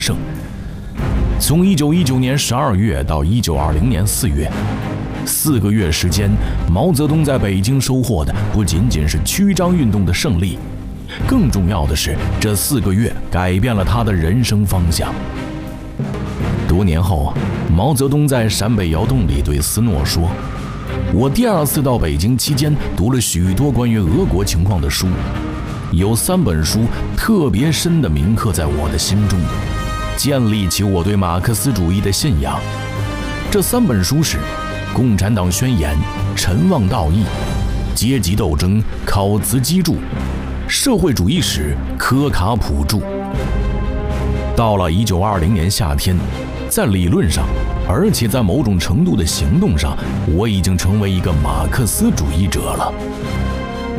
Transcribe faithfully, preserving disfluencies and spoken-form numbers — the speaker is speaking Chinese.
盛。从一九一九年十二月到一九二零年四月，四个月时间，毛泽东在北京收获的不仅仅是曲张运动的胜利，更重要的是，这四个月改变了他的人生方向。多年后，毛泽东在陕北窑洞里对斯诺说：“我第二次到北京期间，读了许多关于俄国情况的书，有三本书特别深地铭刻在我的心中，建立起我对马克思主义的信仰。这三本书是《共产党宣言》、陈望道义、阶级斗争考茨基著、社会主义史科卡普著。”到了一九二零年夏天，在理论上，而且在某种程度的行动上，我已经成为一个马克思主义者了。